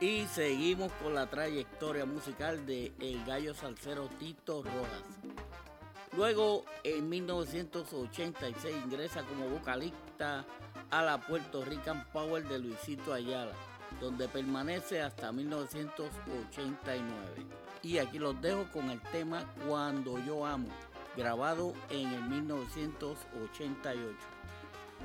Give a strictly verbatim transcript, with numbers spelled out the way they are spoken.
Y seguimos con la trayectoria musical de el gallo salsero Tito Rojas. Luego, en mil novecientos ochenta y seis, ingresa como vocalista a la Puerto Rican Power de Luisito Ayala, donde permanece hasta mil novecientos ochenta y nueve. Y aquí los dejo con el tema Cuando Yo Amo, grabado en el mil novecientos ochenta y ocho.